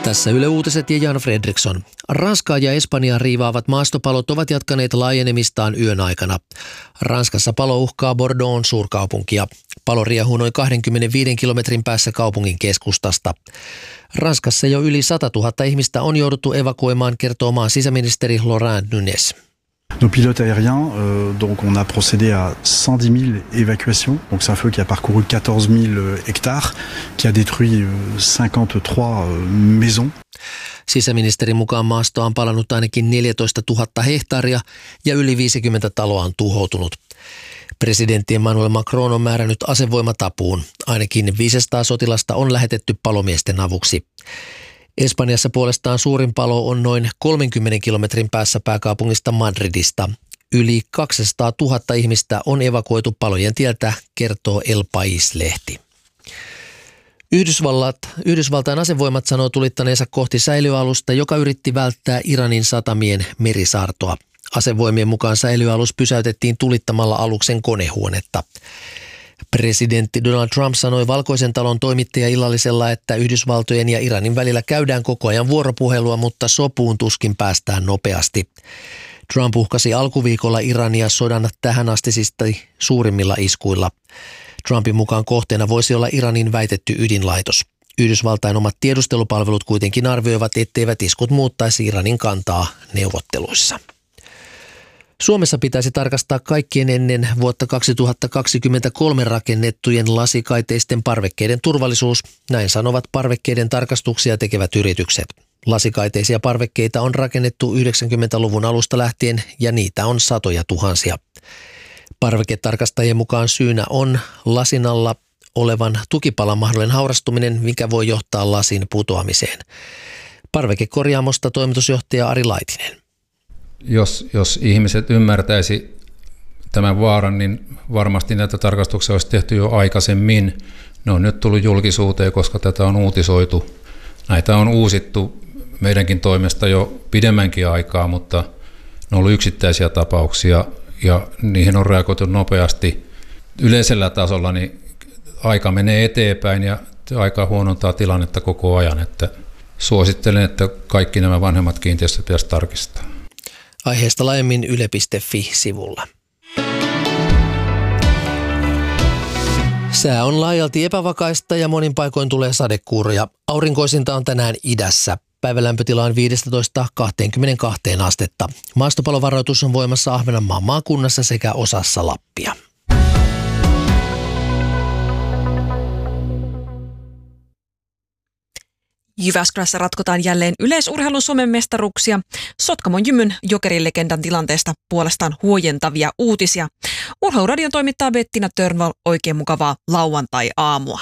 Tässä Yle Uutiset ja Jan Fredriksson. Ranskaa ja Espanjaa riivaavat maastopalot ovat jatkaneet laajenemistaan yön aikana. Ranskassa palo uhkaa Bordeaux'n suurkaupunkia. Palo riehuu noin 25 kilometrin päässä kaupungin keskustasta. Ranskassa jo yli 100 000 ihmistä on jouduttu evakuoimaan, kertoo maan sisäministeri Laurent Nunez. Nos pilotes aériens, donc on a procédé à 110 000 évacuations. Donc c'est un feu qui a parcouru 14 000 hectares, qui a détruit 53 maisons. Sisäministerin mukaan maastoa on palannut ainakin 14 000 hehtaaria ja yli 50 taloa on tuhoutunut. Presidentti Emmanuel Macron on määrännyt asevoimat apuun. Ainakin 500 sotilasta on lähetetty palomiesten avuksi. Espanjassa puolestaan suurin palo on noin 30 kilometrin päässä pääkaupungista Madridista. Yli 200 000 ihmistä on evakuoitu palojen tieltä, kertoo El País-lehti. Yhdysvaltain asevoimat sanoo tulittaneensa kohti säilyalusta, joka yritti välttää Iranin satamien merisaartoa. Asevoimien mukaan säilyalus pysäytettiin tulittamalla aluksen konehuonetta. Presidentti Donald Trump sanoi Valkoisen talon toimittajaillallisella, että Yhdysvaltojen ja Iranin välillä käydään koko ajan vuoropuhelua, mutta sopuun tuskin päästään nopeasti. Trump uhkasi alkuviikolla Irania sodan tähänastisista suurimmilla iskuilla. Trumpin mukaan kohteena voisi olla Iranin väitetty ydinlaitos. Yhdysvaltain omat tiedustelupalvelut kuitenkin arvioivat, etteivät iskut muuttaisi Iranin kantaa neuvotteluissa. Suomessa pitäisi tarkastaa kaikkien ennen vuotta 2023 rakennettujen lasikaiteisten parvekkeiden turvallisuus, näin sanovat parvekkeiden tarkastuksia tekevät yritykset. Lasikaiteisia parvekkeita on rakennettu 90-luvun alusta lähtien ja niitä on satoja tuhansia. Parveketarkastajien mukaan syynä on lasin alla olevan tukipalan mahdollinen haurastuminen, mikä voi johtaa lasin putoamiseen. Parvekekorjaamosta toimitusjohtaja Ari Laitinen. Jos ihmiset ymmärtäisi tämän vaaran, niin varmasti näitä tarkastuksia olisi tehty jo aikaisemmin. Ne on nyt tullut julkisuuteen, koska tätä on uutisoitu. Näitä on uusittu meidänkin toimesta jo pidemmänkin aikaa, mutta ne on ollut yksittäisiä tapauksia ja niihin on reagoitu nopeasti. Yleisellä tasolla niin aika menee eteenpäin ja aika huonontaa tilannetta koko ajan. Että suosittelen, että kaikki nämä vanhemmat kiinteistöt pitäisi tarkistaa. Aiheesta laajemmin yle.fi-sivulla. Sää on laajalti epävakaista ja monin paikoin tulee sadekuuroja. Aurinkoisinta on tänään idässä. Päivälämpötila on 15–22 astetta. Maastopalovaroitus on voimassa Ahvenanmaan maakunnassa sekä osassa Lappia. Jyväskylässä ratkotaan jälleen yleisurheilun Suomen mestaruuksia. Sotkamon Jymyn Jokerilegendan tilanteesta puolestaan huojentavia uutisia. Urheiluradion toimittaa Bettina Törnvall, oikein mukavaa lauantai-aamua.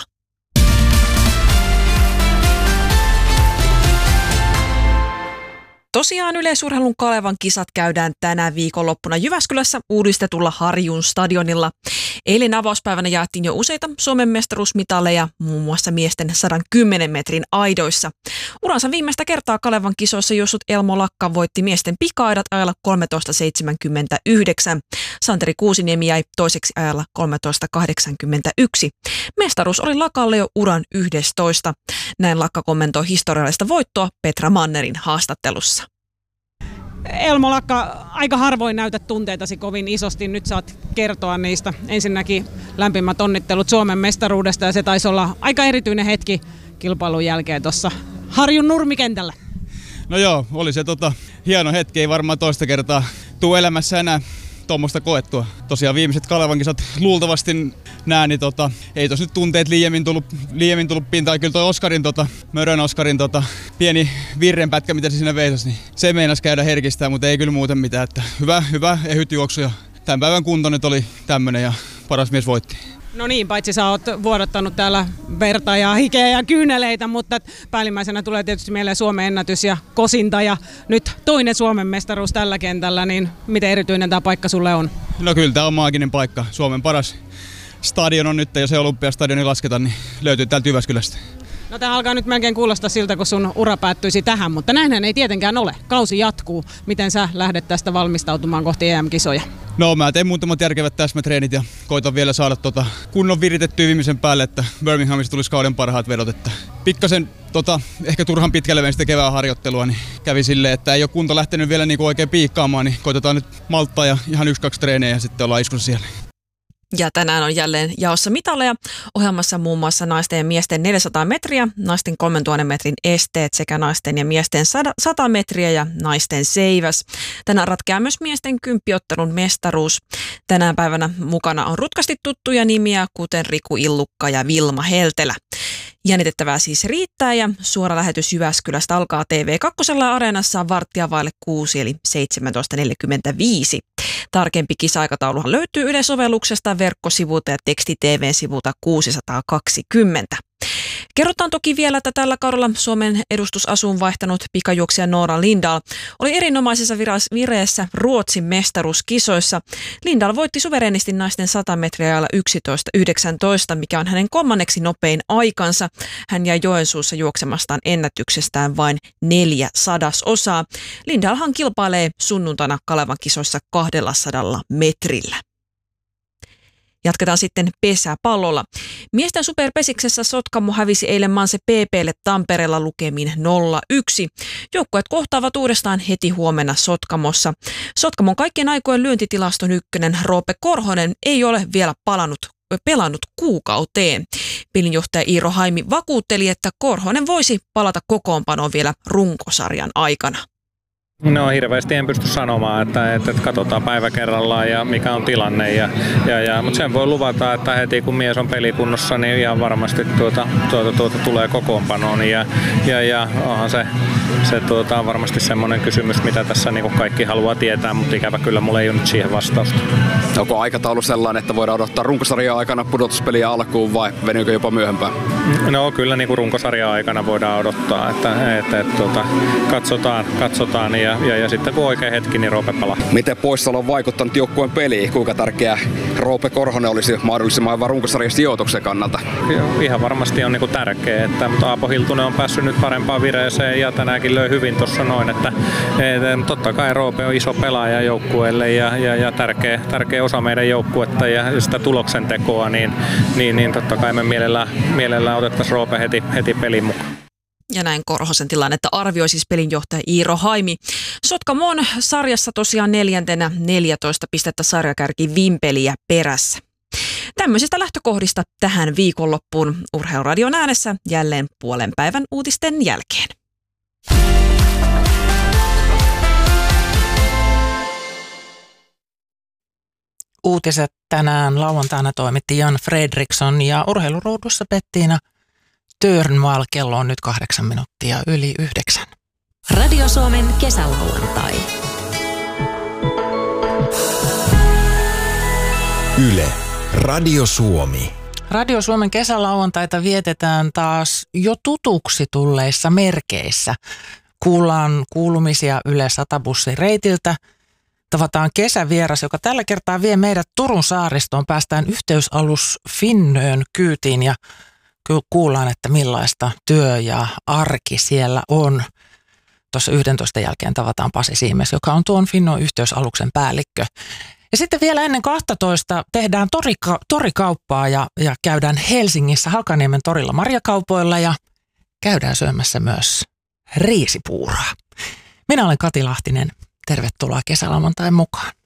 Tosiaan yleisurheilun Kalevan kisat käydään tänä viikonloppuna Jyväskylässä uudistetulla Harjun stadionilla. Eilen avauspäivänä jaettiin jo useita Suomen mestaruusmitaleja, muun muassa miesten 110 metrin aidoissa. Uransa viimeistä kertaa Kalevan kisoissa juossut Elmo Lakka voitti miesten pika-aidat ajalla 13.79. Santeri Kuusiniemi jäi toiseksi ajalla 13.81. Mestaruus oli Lakalle jo uran 11. Näin Lakka kommentoi historiallista voittoa Petra Mannerin haastattelussa. Elmo Lakka, aika harvoin näytät tunteitasi kovin isosti. Nyt saat kertoa niistä. Ensinnäkin lämpimät onnittelut Suomen mestaruudesta ja se taisi olla aika erityinen hetki kilpailun jälkeen tuossa Harjun nurmikentällä. No joo, oli se hieno hetki. Ei varmaan toista kertaa tule elämässä enää tuommoista koettua. Tosiaan viimeiset Kalevan kisat luultavasti näen, niin ei tos nyt tunteet liiemmin tullut pintaan. Kyllä toi Mörön Oskarin pieni virrenpätkä, mitä se siinä veisasi, niin se meinasi käydä herkistää, mutta ei kyllä muuten mitään. Että hyvä ehyt juoksu ja tämän päivän kunto nyt oli tämmönen ja paras mies voitti. No niin, paitsi sä oot vuodattanut täällä verta ja hikeä ja kyyneleitä, mutta päällimmäisenä tulee tietysti mieleen Suomen ennätys ja kosinta ja nyt toinen Suomen mestaruus tällä kentällä, niin miten erityinen tämä paikka sulle on? No kyllä tämä on maaginen paikka. Suomen paras stadion on nyt, jos ei Olympiastadioni lasketa, niin löytyy täältä Jyväskylästä. No tämä alkaa nyt melkein kuulostaa siltä, kun sun ura päättyisi tähän, mutta näinhän ei tietenkään ole. Kausi jatkuu. Miten sä lähdet tästä valmistautumaan kohti EM-kisoja? No mä teen muutamat järkevät täsmätreenit ja koitan vielä saada kunnon viritettyä viimeisen päälle, että Birminghamissa tulisi kauden parhaat vedot. Että pikkasen ehkä turhan pitkälle vein sitä kevään harjoittelua, niin kävi silleen, että ei ole kunto lähtenyt vielä niin kuin oikein piikkaamaan, niin koitetaan nyt malttaa ja ihan 1-2 treenejä ja sitten ollaan iskussa siellä. Ja tänään on jälleen jaossa mitaleja. Ohjelmassa muun muassa naisten ja miesten 400 metriä, naisten 3000 metrin esteet sekä naisten ja miesten 100 metriä ja naisten seiväs. Tänään ratkeaa myös miesten 10-ottelun mestaruus. Tänään päivänä mukana on rutkasti tuttuja nimiä, kuten Riku Illukka ja Vilma Heltelä. Jännitettävää siis riittää ja suora lähetys Jyväskylästä alkaa TV2 Areenassa 6:15 eli 17.45. Tarkempi kisa-aikatauluhan löytyy Yle-sovelluksesta, verkkosivulta ja teksti-TV-sivulta 620. Kerrotaan toki vielä, että tällä kaudella Suomen edustusasuun vaihtanut pikajuoksija Noora Lindahl oli erinomaisessa vireessä Ruotsin mestaruuskisoissa. Lindahl voitti suverenisti naisten 100 metriä ajalla 11.19, mikä on hänen 3. nopein aikansa. Hän jäi Joensuussa juoksemastaan ennätyksestään vain 4/100. Lindahlhan kilpailee sunnuntaina Kalevan kisoissa 200 metrillä. Jatketaan sitten pesäpallolla. Miesten superpesiksessä Sotkamo hävisi eilen Manse PP:lle Tampereella lukemin 0-1. Joukkueet kohtaavat uudestaan heti huomenna Sotkamossa. Sotkamon kaikkien aikojen lyöntitilaston ykkönen Roope Korhonen ei ole vielä pelannut kuukauteen. Pelinjohtaja Iiro Haimi vakuutteli, että Korhonen voisi palata kokoonpanoon vielä runkosarjan aikana. No hirveästi en pysty sanomaan, että katsotaan päivä kerrallaan ja mikä on tilanne. Mutta sen voi luvata, että heti kun mies on pelikunnossa, niin ihan varmasti tulee kokoonpanoon. Ja onhan se on varmasti semmoinen kysymys, mitä tässä niin kuin kaikki haluaa tietää, mutta ikävä kyllä mulla ei ole nyt siihen vastausta. Onko aikataulu sellainen, että voidaan odottaa runkosarjan aikana pudotuspeliä alkuun vai venyykö jopa myöhempään? No kyllä niin kuin runkosarjan aikana voidaan odottaa, että katsotaan ja sitten kun oikein hetki, niin Roope palaa. Miten poissaolo on vaikuttanut joukkueen peliin? Kuinka tärkeä Roope Korhonen olisi mahdollisimman hyvä runkosarjan sijoituksen kannalta? Ihan varmasti on niinku tärkeä, mutta Aapo Hiltunen on päässyt nyt parempaan vireeseen ja tänäänkin löi hyvin tuossa noin, että totta kai Roope on iso pelaaja joukkueelle ja tärkeä osa meidän joukkuetta ja sitä tuloksentekoa, niin totta kai me mielellään otettaisiin Roope heti pelin mukaan. Ja näin Korhosen tilannetta arvioi siis pelinjohtaja Iiro Haimi. Sotkamo on sarjassa tosiaan 4. 14 pistettä sarjakärki Vimpeliä perässä. Tämmöisistä lähtökohdista tähän viikonloppuun Urheiluradion äänessä jälleen puolen päivän uutisten jälkeen. Uutiset tänään lauantaina toimitti Jan Fredriksson ja urheiluruudussa Pettiina Törnvall. Kello on nyt 8:08. Radio Suomen kesälauantai. Yle, Radio Suomi. Radio Suomen kesälauantaita vietetään taas jo tutuksi tulleissa merkeissä. Kuullaan kuulumisia Yle 100-bussin reitiltä. Tavataan kesävieras, joka tällä kertaa vie meidät Turun saaristoon. Päästään yhteysalus Finnön kyytiin ja kuullaan, että millaista työ ja arki siellä on. Tuossa 11 jälkeen tavataan Pasi Siimes, joka on tuon Finnon yhteysaluksen päällikkö. Ja sitten vielä ennen 12 tehdään torikauppaa ja käydään Helsingissä Hakaniemen torilla marjakaupoilla ja käydään syömässä myös riisipuuroa. Minä olen Kati Lahtinen. Tervetuloa kesälauantain mukaan.